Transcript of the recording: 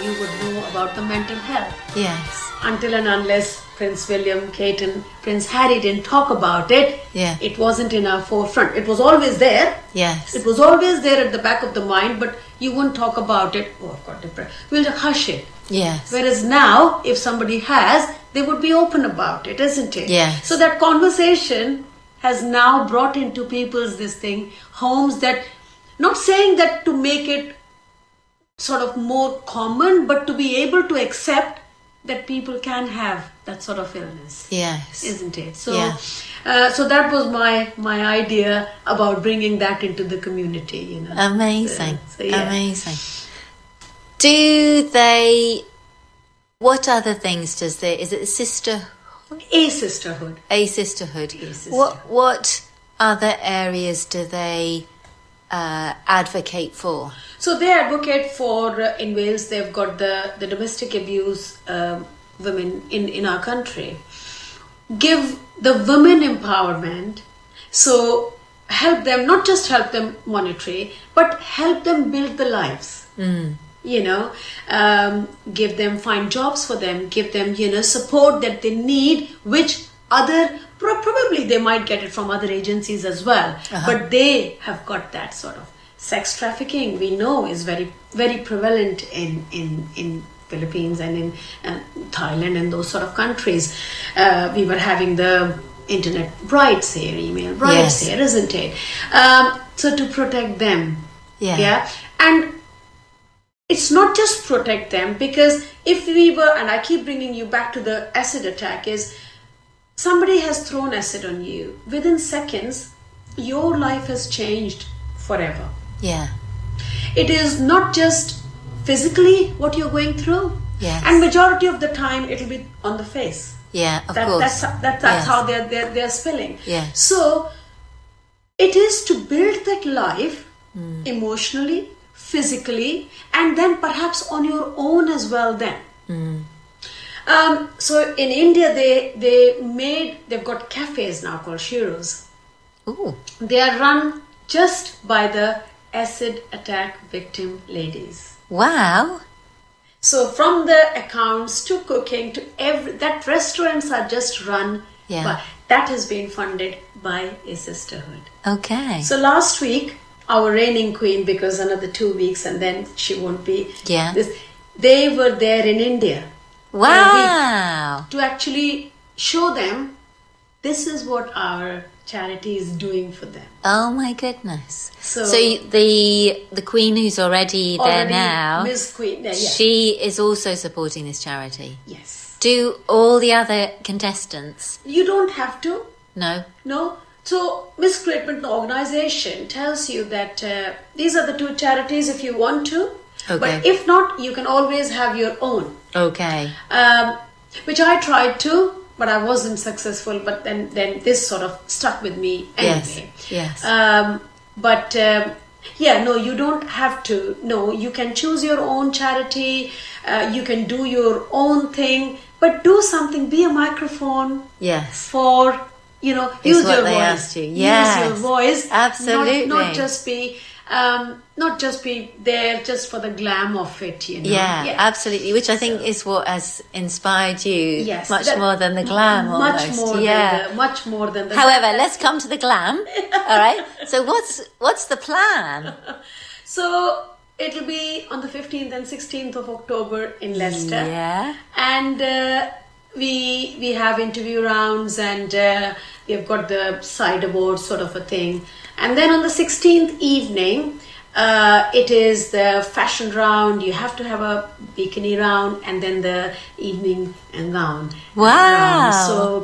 you would know about the mental health. Yes. Until and unless Prince William, Kate and Prince Harry didn't talk about it, it wasn't in our forefront. It was always there. Yes. It was always there at the back of the mind, but you wouldn't talk about it. Oh, I've got depression. We'll just hush it. Yes. Whereas now, if somebody has, they would be open about it, isn't it? Yes. So that conversation has now brought into people's homes that, not saying that to make it sort of more common, but to be able to accept that people can have that sort of illness. Yes. Isn't it? So, so that was my idea about bringing that into the community, Amazing. So, yeah. Amazing. What other things is it sisterhood? A sisterhood. A sisterhood. What other areas do they advocate for? So they advocate for, in Wales, they've got the domestic abuse women in our country. Give the women empowerment. So help them, not just help them monetary, but help them build the lives. Give them, find jobs for them, give them, support that they need, which probably they might get it from other agencies as well. But they have got that sort of sex trafficking, we know, is very, very prevalent in Philippines and in Thailand and those sort of countries. We were having the internet brides here, email brides here, isn't it? So to protect them. And it's not just protect them, because if we were, and I keep bringing you back to the acid attack, is somebody has thrown acid on you. Within seconds, your life has changed forever. Yeah. It is not just physically what you're going through. Yes. And majority of the time, it'll be on the face. Yeah, of course. That's how they're spilling. Yeah. So it is to build that life emotionally, physically, and then perhaps on your own as well then. So in India, they've got cafes now called Shiros. Ooh. They are run just by the acid attack victim ladies. Wow. So from the accounts to cooking to that restaurants are just run. But that has been funded by a sisterhood. Okay. So last week, our reigning queen, because another 2 weeks and then she won't be. Yeah. They were there in India. Wow. To actually show them this is what our charity is doing for them. Oh my goodness. So the queen who's already there now, Miss Queen, she is also supporting this charity. Yes. Do all the other contestants? You don't have to. No. So Miss Great Britain organization tells you that these are the two charities if you want to. Okay. But if not, you can always have your own. Okay. Which I tried to, but I wasn't successful. But then this sort of stuck with me anyway. Yes. You don't have to. No, you can choose your own charity. You can do your own thing, but do something. Be a microphone. Yes. For use your voice. Asked you. Yes. Use your voice. Absolutely. Not just be there just for the glam of it. Yeah, absolutely. Which I think is what has inspired you much more than the glam. Much more than the. However, let's come to the glam. All right. So what's the plan? So it'll be on the 15th and 16th of October in Leicester. Yeah. And we have interview rounds and we've got the side awards sort of a thing. And then on the 16th evening, it is the fashion round. You have to have a bikini round and then the evening gown round. So